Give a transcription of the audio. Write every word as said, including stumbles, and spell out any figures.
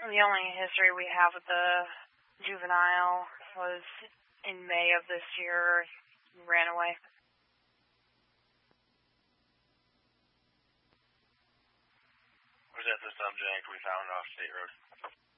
The only history we have with the juvenile was in May of this year. He ran away. Was that the subject we found off State Road?